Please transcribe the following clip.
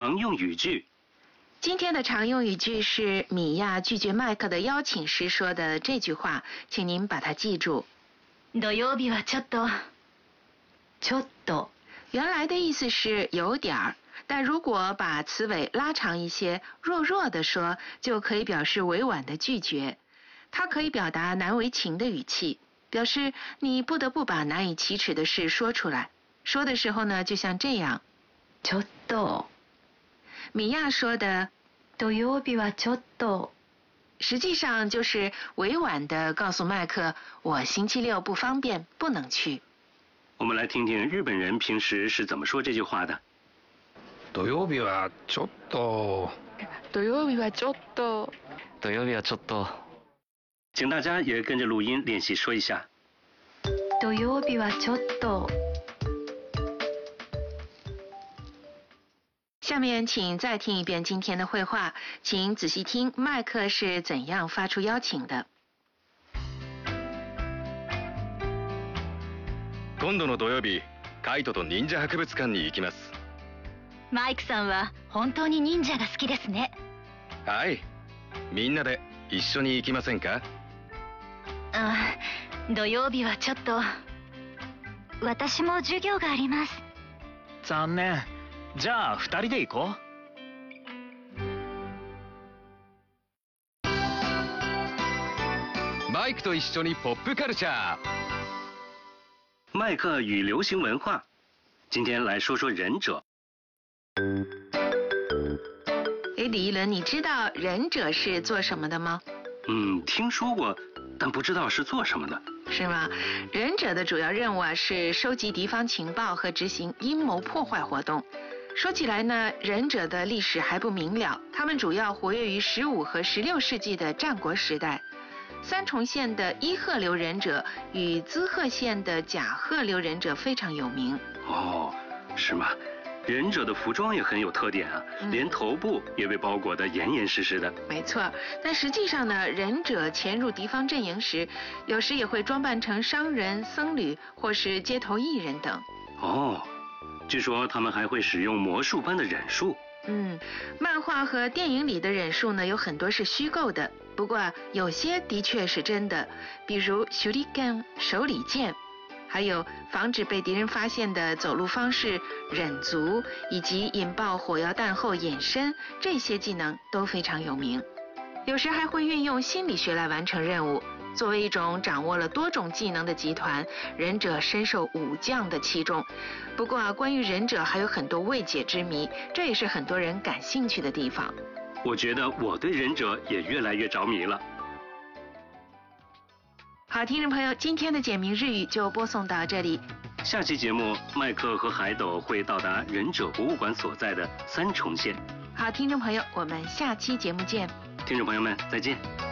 常用语句。 今天的常用语句是米娅拒绝麦克的邀请时说的这句话，请您把它记住。 土曜日はちょっと。 原来的意思是有点儿，但如果把词尾拉长一些，弱弱的说，就可以表示委婉的拒绝。它可以表达难为情的语气，表示你不得不把难以启齿的事说出来。说的时候呢，就像这样。 ちょっと。 米娅说的土曜日はちょっと， 实际上就是委婉地告诉麦克，我星期六不方便，不能去。 我们来听听日本人平时是怎么说这句话的。 土曜日はちょっと。 土曜日はちょっと。 土曜日はちょっと。 请大家也跟着录音练习说一下。 土曜日はちょっと。 下面请再听一遍今天的会话，请仔细听麦克是怎样发出邀请的。 今度の土曜日、カイトと忍者博物館に行きます。 マイクさんは本当に忍者が好きですね。 はい。みんなで一緒に行きませんか？ 土曜日はちょっと。私も授業があります。 残念。じゃあ2人で行こう。マイクと一緒にポップカルチャー。 麦克与流行文化，今天来说说忍者。 李一伦，你知道忍者是做什么的吗？ 听说过，但不知道是做什么的。 是吗？忍者的主要任务是收集敌方情报和执行阴谋破坏活动。说起来呢，忍者的历史还不明了，他们主要活跃于15和16世纪的战国时代。三重县的伊贺流忍者与滋贺县的甲贺流忍者非常有名。 哦，是吗？忍者的服装也很有特点啊，连头部也被包裹得严严实实的。 没错，但实际上呢，忍者潜入敌方阵营时，有时也会装扮成商人、僧侣或是街头艺人等。 哦，据说他们还会使用魔术般的忍术。 漫画和电影里的忍术呢，有很多是虚构的，不过有些的确是真的，比如shuriken手里剑，还有防止被敌人发现的走路方式、忍足，以及引爆火药弹后隐身，这些技能都非常有名。有时还会运用心理学来完成任务。作为一种掌握了多种技能的集团，忍者深受武将的器重。不过关于忍者还有很多未解之谜，这也是很多人感兴趣的地方。 我觉得我对忍者也越来越着迷了。 好，听众朋友，今天的简明日语就播送到这里。 下期节目，麦克和海斗会到达忍者博物馆所在的三重县。 好，听众朋友，我们下期节目见。 听众朋友们，再见。